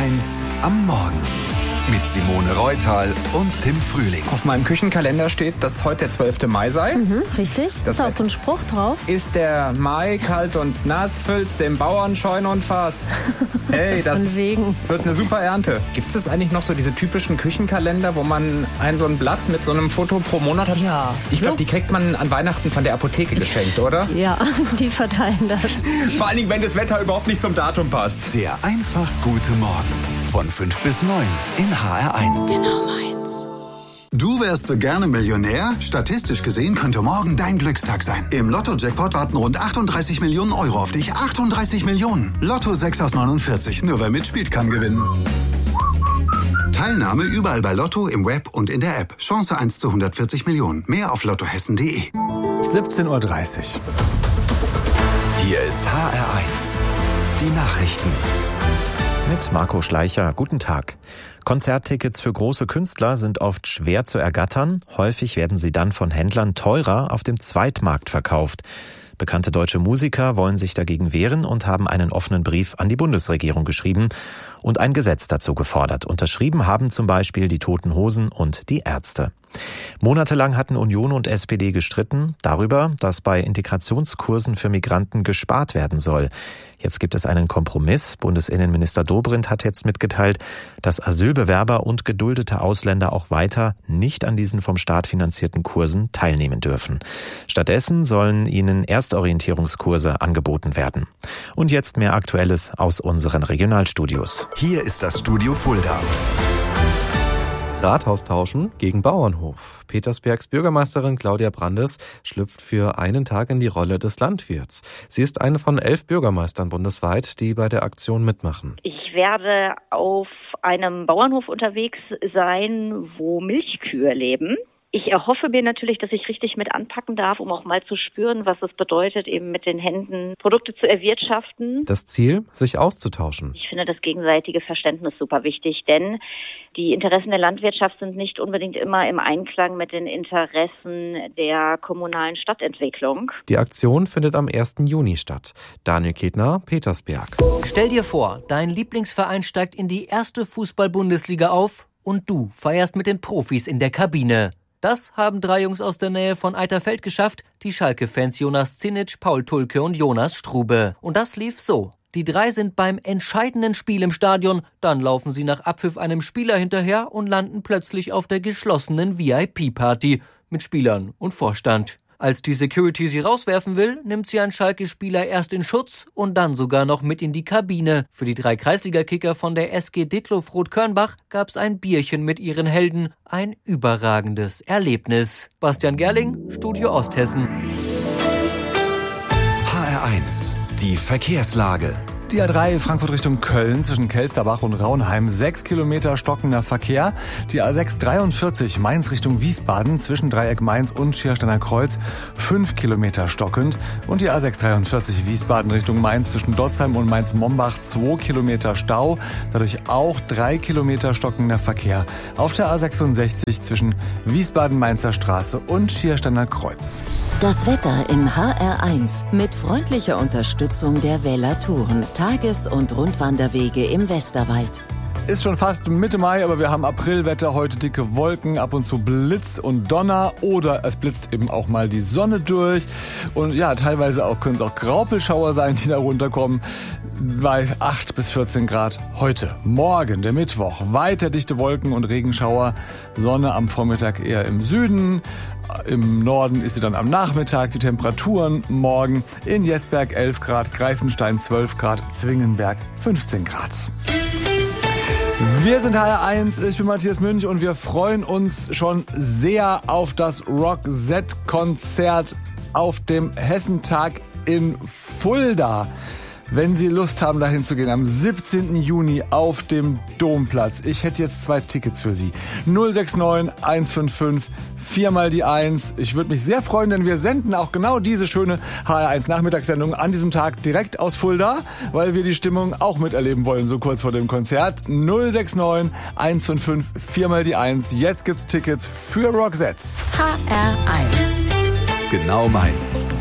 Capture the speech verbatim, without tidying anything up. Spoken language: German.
eins am Morgen mit Simone Reutal und Tim Frühling. Auf meinem Küchenkalender steht, dass heute der zwölfte Mai sei. Mhm, richtig. Das ist auch so ein Spruch drauf. Ist der Mai kalt und nass, füllst dem Bauern Scheune und Fass. Hey, das Von wegen. wird eine super Ernte. Gibt es eigentlich noch so diese typischen Küchenkalender, wo man ein so ein Blatt mit so einem Foto pro Monat hat? Ja. Ich glaube, die kriegt man an Weihnachten von der Apotheke geschenkt, oder? Ja, die verteilen das. Vor allen Dingen, wenn das Wetter überhaupt nicht zum Datum passt. Der einfach gute Morgen von fünf bis neun in H R eins. Genau meins. Du wärst so gerne Millionär? Statistisch gesehen könnte morgen dein Glückstag sein. Im Lotto-Jackpot warten rund achtunddreißig Millionen Euro auf dich. achtunddreißig Millionen. Lotto sechs aus neunundvierzig. Nur wer mitspielt, kann gewinnen. Teilnahme überall bei Lotto, im Web und in der App. Chance eins zu hundertvierzig Millionen. Mehr auf lottohessen punkt de. siebzehn Uhr dreißig. Hier ist H R eins. Die Nachrichten. Mit Marco Schleicher. Guten Tag. Konzerttickets für große Künstler sind oft schwer zu ergattern. Häufig werden sie dann von Händlern teurer auf dem Zweitmarkt verkauft. Bekannte deutsche Musiker wollen sich dagegen wehren und haben einen offenen Brief an die Bundesregierung geschrieben und ein Gesetz dazu gefordert. Unterschrieben haben zum Beispiel die Toten Hosen und die Ärzte. Monatelang hatten Union und S P D gestritten darüber, dass bei Integrationskursen für Migranten gespart werden soll. Jetzt gibt es einen Kompromiss. Bundesinnenminister Dobrindt hat jetzt mitgeteilt, dass Asylbewerber und geduldete Ausländer auch weiter nicht an diesen vom Staat finanzierten Kursen teilnehmen dürfen. Stattdessen sollen ihnen Erstorientierungskurse angeboten werden. Und jetzt mehr Aktuelles aus unseren Regionalstudios. Hier ist das Studio Fulda. Rathaus tauschen gegen Bauernhof. Petersbergs Bürgermeisterin Claudia Brandes schlüpft für einen Tag in die Rolle des Landwirts. Sie ist eine von elf Bürgermeistern bundesweit, die bei der Aktion mitmachen. Ich werde auf einem Bauernhof unterwegs sein, wo Milchkühe leben. Ich erhoffe mir natürlich, dass ich richtig mit anpacken darf, um auch mal zu spüren, was es bedeutet, eben mit den Händen Produkte zu erwirtschaften. Das Ziel, sich auszutauschen. Ich finde das gegenseitige Verständnis super wichtig, denn die Interessen der Landwirtschaft sind nicht unbedingt immer im Einklang mit den Interessen der kommunalen Stadtentwicklung. Die Aktion findet am ersten Juni statt. Daniel Ketner, Petersberg. Stell dir vor, dein Lieblingsverein steigt in die erste Fußball-Bundesliga auf und du feierst mit den Profis in der Kabine. Das haben drei Jungs aus der Nähe von Eiterfeld geschafft, die Schalke-Fans Jonas Zinitsch, Paul Tulke und Jonas Strube. Und das lief so. Die drei sind beim entscheidenden Spiel im Stadion, dann laufen sie nach Abpfiff einem Spieler hinterher und landen plötzlich auf der geschlossenen V I P-Party mit Spielern und Vorstand. Als die Security sie rauswerfen will, nimmt sie einen Schalke-Spieler erst in Schutz und dann sogar noch mit in die Kabine. Für die drei Kreisliga-Kicker von der S G Ditlow-Roth-Körnbach gab's ein Bierchen mit ihren Helden. Ein überragendes Erlebnis. Bastian Gerling, Studio Osthessen. H R eins. Die Verkehrslage. Die A drei Frankfurt Richtung Köln zwischen Kelsterbach und Raunheim, sechs Kilometer stockender Verkehr. Die A sechs dreiundvierzig Mainz Richtung Wiesbaden zwischen Dreieck Mainz und Schiersteiner Kreuz, fünf Kilometer stockend. Und die A sechs dreiundvierzig Wiesbaden Richtung Mainz zwischen Dotzheim und Mainz-Mombach, zwei Kilometer Stau. Dadurch auch drei Kilometer stockender Verkehr auf der A sechsundsechzig zwischen Wiesbaden-Mainzer Straße und Schiersteiner Kreuz. Das Wetter in H R eins mit freundlicher Unterstützung der Weller Touren. Tages- und Rundwanderwege im Westerwald. Ist schon fast Mitte Mai, aber wir haben Aprilwetter, heute dicke Wolken, ab und zu Blitz und Donner oder es blitzt eben auch mal die Sonne durch und ja, teilweise auch können es auch Graupelschauer sein, die da runterkommen, bei acht bis vierzehn Grad heute. Morgen, der Mittwoch, weiter dichte Wolken und Regenschauer, Sonne am Vormittag eher im Süden. Im Norden ist sie dann am Nachmittag. Die Temperaturen morgen in Jesberg elf Grad, Greifenstein zwölf Grad, Zwingenberg fünfzehn Grad. Wir sind H R eins, ich bin Matthias Münch und wir freuen uns schon sehr auf das Roxette-Konzert auf dem Hessentag in Fulda. Wenn Sie Lust haben, dahin zu gehen, am siebzehnten Juni auf dem Domplatz. Ich hätte jetzt zwei Tickets für Sie. null sechs neun eins fünf fünf vier mal die eins. Ich würde mich sehr freuen, denn wir senden auch genau diese schöne H R eins Nachmittagssendung an diesem Tag direkt aus Fulda, weil wir die Stimmung auch miterleben wollen, so kurz vor dem Konzert. null sechs neun eins fünf fünf vier mal die eins. Jetzt gibt's Tickets für Roxette. H R eins. Genau meins.